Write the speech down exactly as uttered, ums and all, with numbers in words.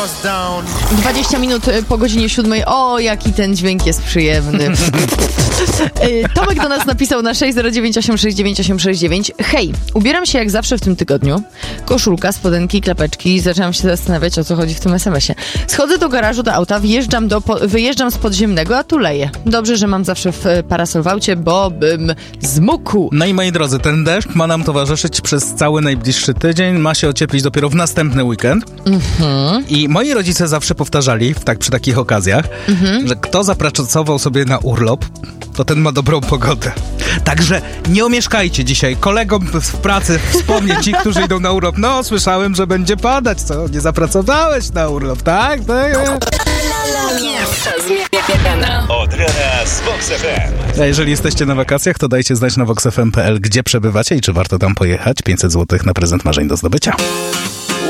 dwadzieścia minut po godzinie siódmej. O, jaki ten dźwięk jest przyjemny. Tomek do nas napisał na sześć zero dziewięć osiem sześć dziewięć osiem sześć dziewięć. Hej, ubieram się jak zawsze w tym tygodniu. Koszulka, spodenki, klapeczki. Zaczęłam się zastanawiać, o co chodzi w tym es em esie. Schodzę do garażu, do auta, wjeżdżam do, po, wyjeżdżam z podziemnego, a tu leje. Dobrze, że mam zawsze w parasol w aucie, bo bym zmógł. No i moi drodzy, ten deszcz ma nam towarzyszyć przez cały najbliższy tydzień. Ma się ocieplić dopiero w następny weekend. Mhm. I moi rodzice zawsze powtarzali, tak, przy takich okazjach, mhm. że kto zapracował sobie na urlop, to ten ma dobrą pogodę. Także nie omieszkajcie dzisiaj kolegom w pracy wspomnieć ci, którzy idą na urlop. No, słyszałem, że będzie padać, co? Nie zapracowałeś na urlop, tak? tak? Od rana z Vox F M. A jeżeli jesteście na wakacjach, to dajcie znać na vox f m kropka p l, gdzie przebywacie i czy warto tam pojechać. pięćset złotych na prezent marzeń do zdobycia.